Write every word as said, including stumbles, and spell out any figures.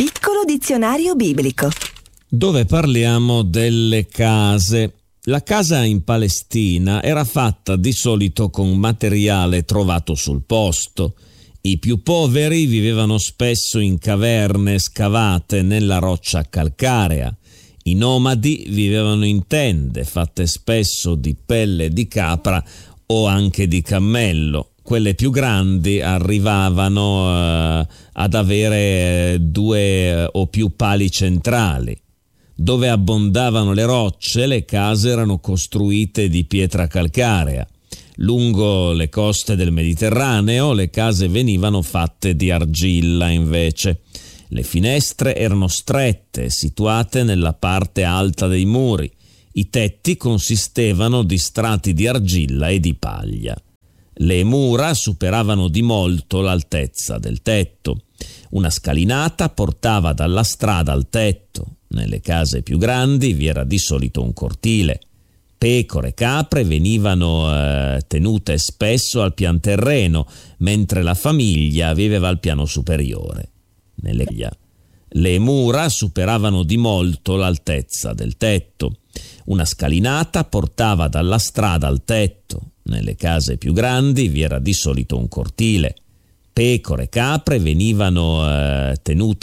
Piccolo dizionario biblico, dove parliamo delle case. La casa in Palestina era fatta di solito con materiale trovato sul posto. I più poveri vivevano spesso in caverne scavate nella roccia calcarea. I nomadi vivevano in tende fatte spesso di pelle di capra o anche di cammello. Quelle più grandi arrivavano eh, ad avere due eh, o più pali centrali. Dove abbondavano le rocce, le case erano costruite di pietra calcarea. Lungo le coste del Mediterraneo, le case venivano fatte di argilla invece. Le finestre erano strette, situate nella parte alta dei muri. I tetti consistevano di strati di argilla e di paglia. Le mura superavano di molto l'altezza del tetto. Una scalinata portava dalla strada al tetto. Nelle case più grandi vi era di solito un cortile. Pecore e capre venivano eh, tenute spesso al pian terreno, mentre la famiglia viveva al piano superiore. Nelle le mura superavano di molto l'altezza del tetto. Una scalinata portava dalla strada al tetto. Nelle case più grandi vi era di solito un cortile. Pecore e capre venivano eh, tenute